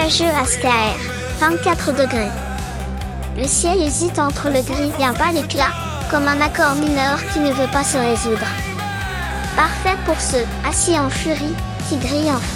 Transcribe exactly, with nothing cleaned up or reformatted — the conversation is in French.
nuageux à S K R, vingt-quatre degrés. Le ciel hésite entre le gris et un pâle éclat, comme un accord mineur qui ne veut pas se résoudre. Parfait pour ceux, assis en furie, qui grillent en feu.